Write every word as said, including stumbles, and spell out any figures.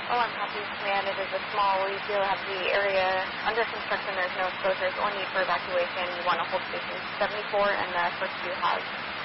Oh, I'm happy to command. It is a small. We do have the area under construction. There's no exposures or need for evacuation. You want to hold station seventy-four, and the first two have